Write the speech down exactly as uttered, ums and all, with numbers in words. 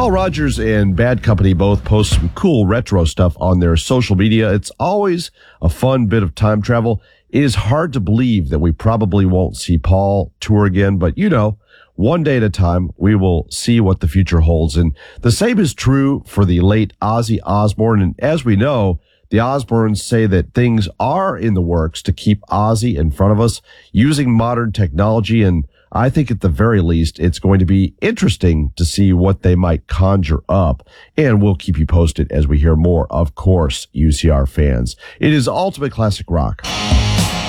Nile Rodgers and Bad Company both post some cool retro stuff on their social media. It's always a fun bit of time travel. It is hard to believe that we probably won't see Paul tour again, but you know, one day at a time, we will see what the future holds. And the same is true for the late Ozzy Osbourne. And as we know, the Osbournes say that things are in the works to keep Ozzy in front of us using modern technology. And I think at the very least, it's going to be interesting to see what they might conjure up. And we'll keep you posted as we hear more, of course, U C R fans. It is Ultimate Classic Rock.